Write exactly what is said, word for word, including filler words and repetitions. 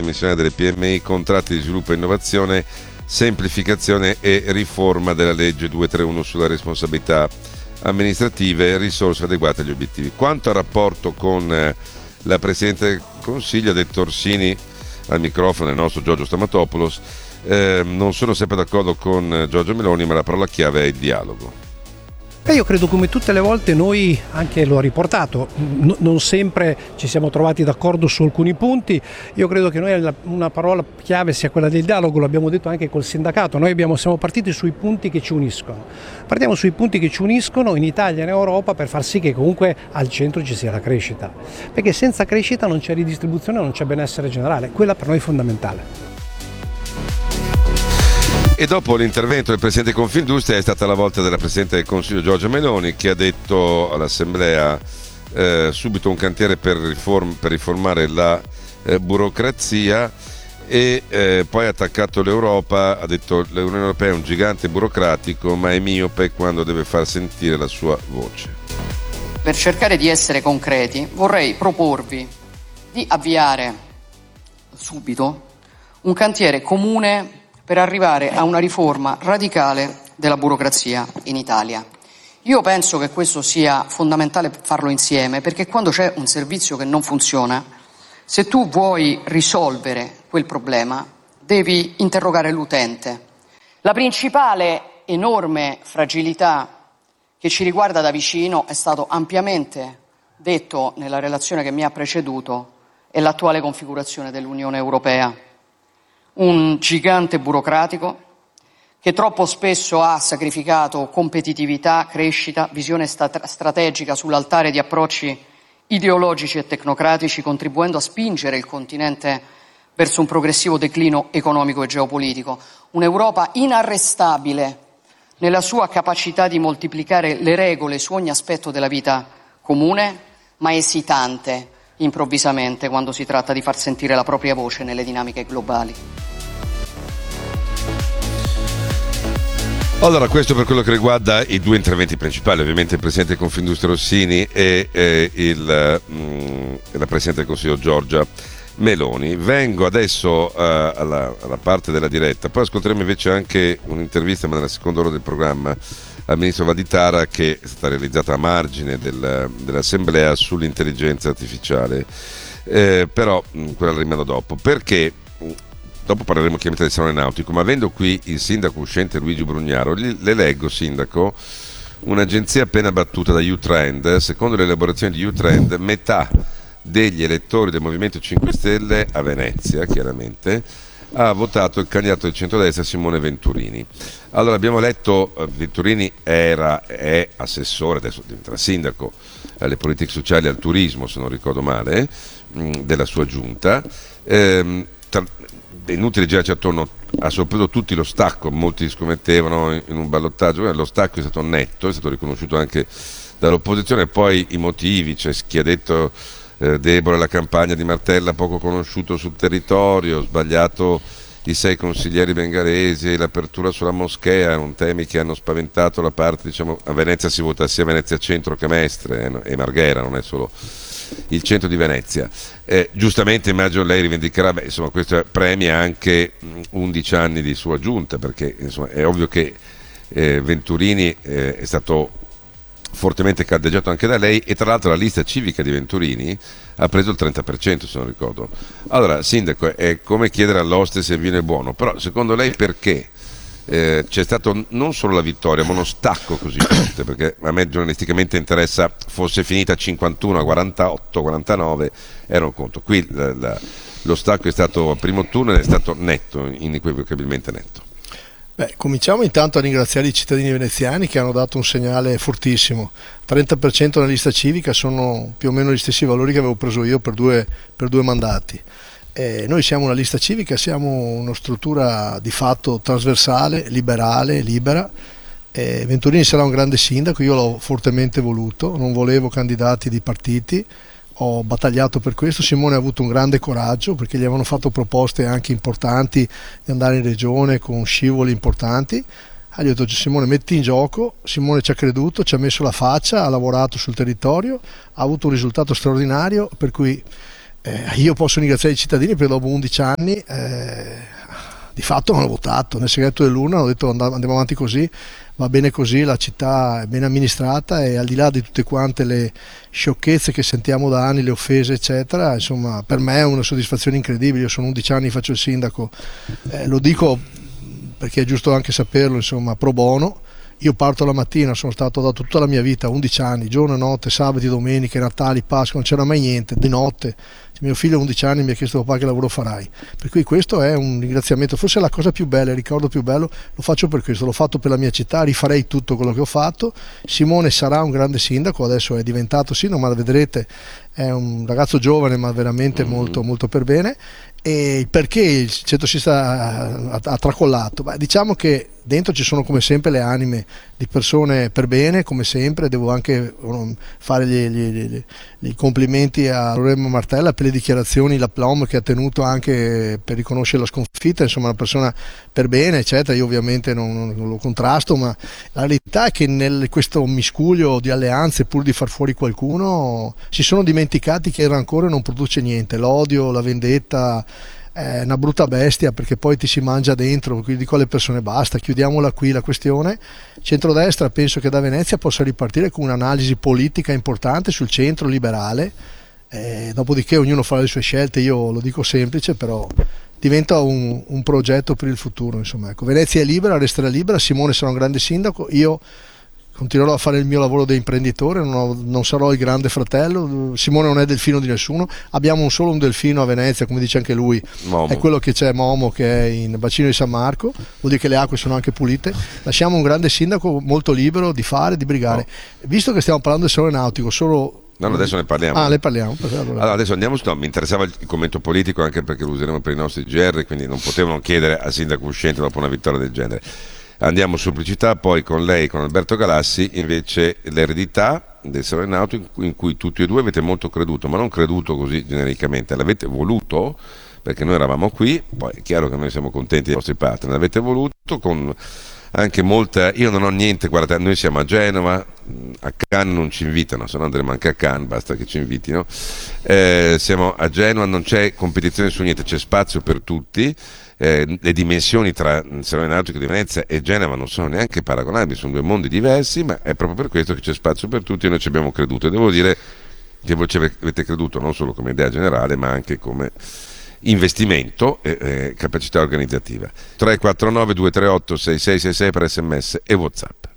ridimensionare delle P M I, contratti di sviluppo e innovazione, semplificazione e riforma della legge duecentotrentuno sulla responsabilità amministrative, risorse adeguate agli obiettivi. Quanto al rapporto con eh, la Presidente del Consiglio, ha detto Orsini al microfono del nostro Giorgio Stamatopoulos, eh, non sono sempre d'accordo con Giorgia Meloni, ma la parola chiave è il dialogo. Beh, io credo come tutte le volte noi, anche lo ha riportato, n- non sempre ci siamo trovati d'accordo su alcuni punti. Io credo che noi la, una parola chiave sia quella del dialogo, l'abbiamo detto anche col sindacato. Noi abbiamo, siamo partiti sui punti che ci uniscono. Partiamo sui punti che ci uniscono in Italia e in Europa per far sì che comunque al centro ci sia la crescita. Perché senza crescita non c'è ridistribuzione, non c'è benessere generale. Quella per noi è fondamentale. E dopo l'intervento del Presidente di Confindustria è stata la volta della Presidente del Consiglio Giorgia Meloni, che ha detto all'Assemblea eh, subito un cantiere per, riform- per riformare la eh, burocrazia e eh, poi ha attaccato l'Europa, ha detto l'Unione Europea è un gigante burocratico ma è miope quando deve far sentire la sua voce. Per cercare di essere concreti vorrei proporvi di avviare subito un cantiere comune per arrivare a una riforma radicale della burocrazia in Italia. Io penso che questo sia fondamentale farlo insieme, perché quando c'è un servizio che non funziona, se tu vuoi risolvere quel problema, devi interrogare l'utente. La principale enorme fragilità che ci riguarda da vicino, è stato ampiamente detto nella relazione che mi ha preceduto, è l'attuale configurazione dell'Unione Europea. Un gigante burocratico che troppo spesso ha sacrificato competitività, crescita, visione stat- strategica sull'altare di approcci ideologici e tecnocratici, contribuendo a spingere il continente verso un progressivo declino economico e geopolitico. Un'Europa inarrestabile nella sua capacità di moltiplicare le regole su ogni aspetto della vita comune, ma esitante improvvisamente quando si tratta di far sentire la propria voce nelle dinamiche globali. Allora, questo per quello che riguarda i due interventi principali, ovviamente il Presidente del Confindustria Orsini e eh, il, mh, la Presidente del Consiglio Giorgia Meloni. Vengo adesso uh, alla, alla parte della diretta, poi ascolteremo invece anche un'intervista, ma nella seconda ora del programma, al Ministro Valditara, che è stata realizzata a margine del, dell'Assemblea sull'intelligenza artificiale, eh, però mh, quella la rimando dopo, perché mh, dopo parleremo chiaramente del Salone Nautico, ma avendo qui il sindaco uscente Luigi Brugnaro, le leggo, sindaco, un'agenzia appena battuta da U-Trend. Secondo le elaborazioni di U-Trend, metà degli elettori del Movimento cinque Stelle a Venezia, chiaramente, ha votato il candidato del centrodestra Simone Venturini. Allora, abbiamo letto, eh, Venturini era, è assessore, adesso diventerà sindaco, alle politiche sociali e al turismo, se non ricordo male, mh, della sua giunta. Ehm, tra, è inutile girarci attorno, ha sorpreso tutti lo stacco, molti scommettevano in, in un ballottaggio, lo stacco è stato netto, è stato riconosciuto anche dall'opposizione, poi i motivi, c'è chi ha detto eh, debole la campagna di Martella, poco conosciuto sul territorio, sbagliato i sei consiglieri bengalesi, l'apertura sulla moschea, erano temi che hanno spaventato la parte, diciamo, a Venezia si vota sia Venezia Centro che Mestre eh, e Marghera, non è solo il centro di Venezia. Eh, giustamente immagino lei rivendicherà, beh, insomma, questo premia anche undici anni di sua giunta, perché insomma, è ovvio che eh, Venturini eh, è stato fortemente caldeggiato anche da lei, e tra l'altro la lista civica di Venturini ha preso il trenta per cento, se non ricordo. Allora, sindaco, è come chiedere all'oste se il vino è buono, però secondo lei perché eh, c'è stato non solo la vittoria ma uno stacco così forte? Perché a me giornalisticamente interessa fosse finita cinquantuno a quarantotto quarantanove, era un conto. Qui la, la, lo stacco è stato al primo turno ed è stato netto, inequivocabilmente netto. Beh, cominciamo intanto a ringraziare i cittadini veneziani che hanno dato un segnale fortissimo. trenta per cento nella lista civica sono più o meno gli stessi valori che avevo preso io per due, per due mandati. Eh, noi siamo una lista civica, siamo una struttura di fatto trasversale, liberale, libera. Eh, Venturini sarà un grande sindaco, io l'ho fortemente voluto, non volevo candidati di partiti, ho battagliato per questo. Simone ha avuto un grande coraggio perché gli avevano fatto proposte anche importanti di andare in regione con scivoli importanti. Ha detto: Simone, metti in gioco. Simone ci ha creduto, ci ha messo la faccia, ha lavorato sul territorio, ha avuto un risultato straordinario, per cui Eh, io posso ringraziare i cittadini perché dopo undici anni eh, di fatto hanno votato nel segreto dell'urna, hanno detto andiamo avanti così, va bene così, la città è ben amministrata e al di là di tutte quante le sciocchezze che sentiamo da anni, le offese eccetera, insomma per me è una soddisfazione incredibile. Io sono undici anni, faccio il sindaco, eh, lo dico perché è giusto anche saperlo, insomma, pro bono. Io parto la mattina, sono stato da tutta la mia vita, undici anni, giorno e notte, sabati, domeniche, Natali, Pasqua, non c'era mai niente, di notte. Mio figlio a undici anni mi ha chiesto: papà, che lavoro farai? Per cui questo è un ringraziamento, forse è la cosa più bella, il ricordo più bello, lo faccio per questo, l'ho fatto per la mia città, rifarei tutto quello che ho fatto. Simone sarà un grande sindaco, adesso è diventato sindaco, ma vedrete è un ragazzo giovane ma veramente mm-hmm. molto, molto per bene. E perché il centro-sinistra ha, ha tracollato? Beh, diciamo che dentro ci sono come sempre le anime di persone per bene, come sempre. Devo anche fare gli, gli, gli, gli complimenti a Lorenzo Martella per le dichiarazioni, l'aplomb che ha tenuto anche per riconoscere la sconfitta, insomma una persona per bene eccetera. Io ovviamente non, non lo contrasto, ma la verità è che in questo miscuglio di alleanze, pur di far fuori qualcuno, si sono dimenticati che il rancore non produce niente, l'odio, la vendetta è una brutta bestia perché poi ti si mangia dentro. Quindi dico alle persone: basta, chiudiamola qui la questione. Centrodestra penso che da Venezia possa ripartire con un'analisi politica importante sul centro liberale, eh, dopodiché ognuno farà le sue scelte. Io lo dico semplice, però diventa un, un progetto per il futuro, insomma, ecco. Venezia è libera, resterà libera, Simone sarà un grande sindaco, io continuerò a fare il mio lavoro da imprenditore, non, ho, non sarò il grande fratello. Simone non è delfino di nessuno, abbiamo un solo un delfino a Venezia, come dice anche lui, Momo. È quello che c'è, Momo, che è in bacino di San Marco, vuol dire che le acque sono anche pulite. Lasciamo un grande sindaco molto libero di fare, di brigare. No. Visto che stiamo parlando del settore nautico, solo No, no, adesso ne parliamo. Ah, ne parliamo. Allora, adesso andiamo su. No, mi interessava il commento politico anche perché lo useremo per i nostri G R, quindi non potevano chiedere al sindaco uscente dopo una vittoria del genere. Andiamo su pubblicità, poi con lei, con Alberto Galassi, invece l'eredità del settore nautico in cui tutti e due avete molto creduto, ma non creduto così genericamente, l'avete voluto perché noi eravamo qui, poi è chiaro che noi siamo contenti dei vostri partner, l'avete voluto con anche molta, io non ho niente, guardate, noi siamo a Genova, a Cannes non ci invitano, se no andremo anche a Cannes, basta che ci invitino, eh, siamo a Genova, non c'è competizione su niente, c'è spazio per tutti, eh, le dimensioni tra il settore nautico di Venezia e Genova non sono neanche paragonabili, sono due mondi diversi, ma è proprio per questo che c'è spazio per tutti e noi ci abbiamo creduto, e devo dire che voi ci avete creduto non solo come idea generale ma anche come investimento e eh, capacità organizzativa. Tre quattro nove due tre otto sei sei sei sei per sms e WhatsApp.